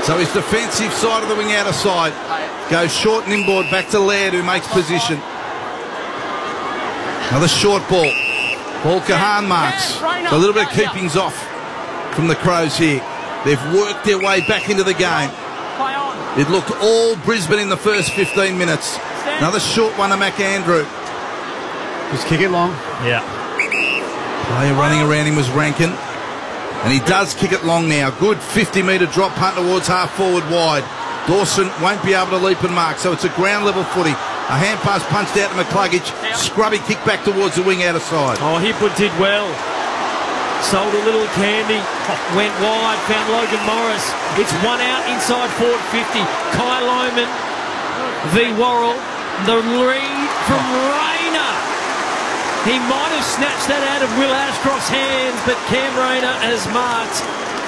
So his defensive side of the wing outer side goes short and inboard back to Laird, who makes position. Another short ball. Paul Kahan marks. So a little bit of keepings off from the Crows here. They've worked their way back into the game. It looked all Brisbane in the first 15 minutes. Another short one to McAndrew. Just kick it long. Yeah. Player running around him was Rankin. And he does kick it long now. Good 50-metre drop punt towards half-forward wide. Dawson won't be able to leap and mark, so it's a ground-level footy. A hand pass punched out to McCluggage. Scrubby kick back towards the wing outer side. Oh, Hipwood did well. Sold a little candy. Went wide, found Logan Morris. It's one out inside forward 50. Kai Lohmann v. Worrell. The lead from Rayner. He might have snatched that out of Will Ashcroft's hands, but Cam Rayner has marked.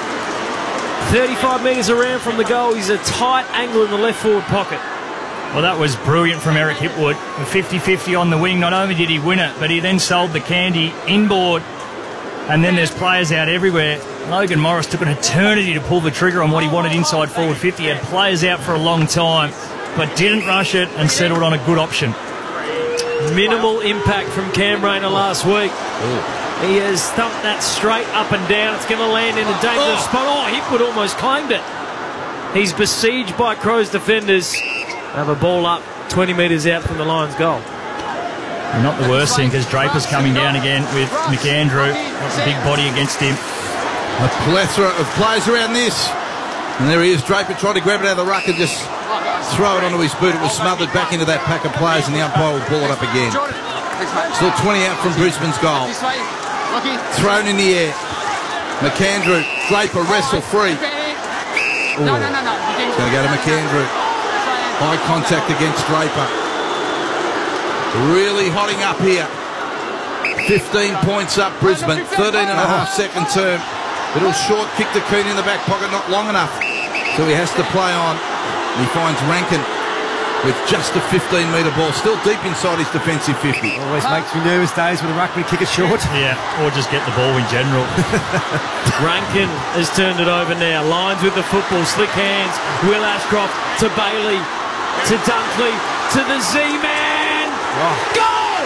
35 metres around from the goal. He's a tight angle in the left forward pocket. Well, that was brilliant from Eric Hipwood. With 50-50 on the wing, not only did he win it, but he then sold the candy inboard. And then there's players out everywhere. Logan Morris took an eternity to pull the trigger on what he wanted inside forward 50. He had players out for a long time, but didn't rush it and settled on a good option. Minimal impact from Cam Rayner last week. He has thumped that straight up and down. It's going to land in a dangerous spot. Oh, Hipwood almost claimed it. He's besieged by Crows defenders. Have a ball up 20 metres out from the Lions' goal. And not the worst thing, because Draper's coming down again with McAndrew. That's a big body against him. A plethora of players around this. And there he is, Draper trying to grab it out of the ruck and just throw it onto his boot. It was smothered back into that pack of players, and the umpire will ball it up again. Still 20 out from Brisbane's goal. Thrown in the air. McAndrew, Draper wrestle free. It's going to go to McAndrew. High contact against Draper. Really hotting up here. 15 points up Brisbane. 13 and a half second term. Little short kick to Keane in the back pocket, not long enough. So he has to play on. He finds Rankin with just a 15-metre ball. Still deep inside his defensive 50. Always makes me nervous days when a ruckman kick it short. Yeah, or just get the ball in general. Rankin has turned it over now. Lions with the football. Slick hands. Will Ashcroft to Bailey. To Dunkley. To the Z-Man. Oh. Goal!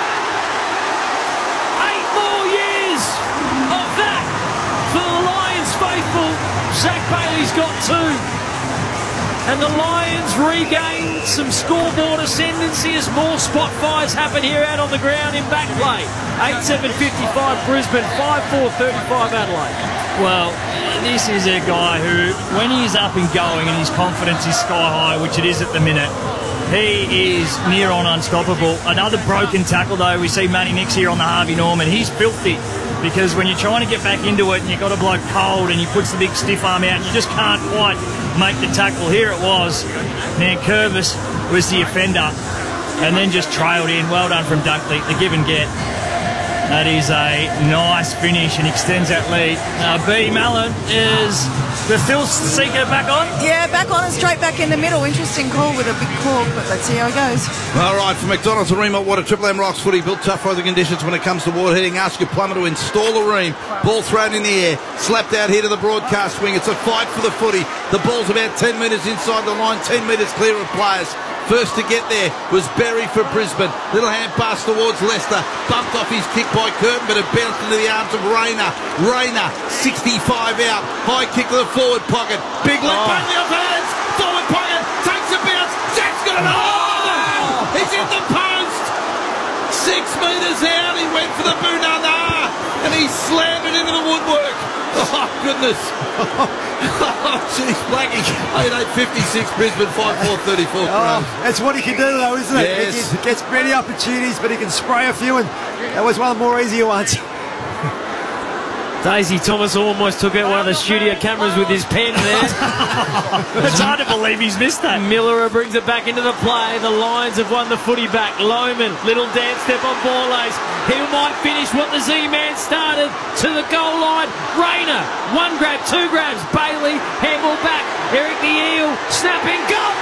8 more years of that for the Lions faithful. Zach Bailey's got 2. And the Lions regain some scoreboard ascendancy as more spot fires happen here out on the ground in back play. 8-7-55 Brisbane, 5-4-35 Adelaide. Well, this is a guy who, when he's up and going and his confidence is sky high, which it is at the minute, he is near on unstoppable. Another broken tackle, though. We see Matty Nix here on the Harvey Norman. He's filthy, because when you're trying to get back into it and you've got a bloke cold and he puts the big stiff arm out and you just can't quite make the tackle. Here it was. Nankervis was the offender and then just trailed in. Well done from Dunkley. The give and get. That is a nice finish and extends that lead. B. Mallon, is the thrill seeker back on? Yeah, back on and straight back in the middle. Interesting call with a big cork, but let's see how it goes. All right, from McDonald's and Remote Water, Triple M Rocks footy, built tough weather conditions when it comes to water heating. Ask your plumber to install a ream. Ball thrown in the air, slapped out here to the broadcast wing. It's a fight for the footy. The ball's about 10 metres inside the line, 10 metres clear of players. First to get there was Berry for Brisbane. Little hand pass towards Leicester. Bumped off his kick by Curtin, but it bounced into the arms of Rayner. Rayner, 65 out. High kick to the forward pocket. Big lick, Bailey off hands. Forward pocket, takes a bounce. Jack's got it. Oh! He's in the post. 6 metres out. He went for the Bunana, and he slammed it into the woodwork. Oh, goodness. Oh, jeez, Blackie. 8-8-56, Brisbane, 5-4-34. Oh, that's what he can do, though, isn't it? Yes. He gets many opportunities, but he can spray a few, and that was one of the more easier ones. Daisy Thomas almost took out one of the studio cameras with his pen there. It's hard to believe he's missed that. Miller brings it back into the play. The Lions have won the footy back. Lohmann, little dance step on Borlase. He might finish what the Z-Man started to the goal line. Rayner, 1 grab, 2 grabs. Bailey, handball back. Eric the Eel, snapping, goal!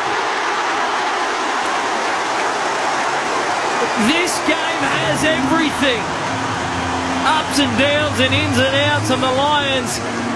This game has everything. Ups and downs and ins and outs, and the Lions